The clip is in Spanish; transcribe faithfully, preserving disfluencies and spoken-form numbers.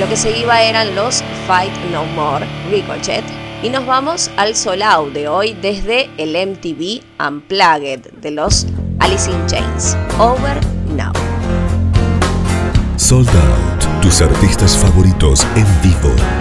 Lo que se iba eran los Fight No More, Ricochet, y nos vamos al Sold Out de hoy desde el M T V Unplugged de los Alice in Chains, Over Now. Sold Out, tus artistas favoritos en vivo.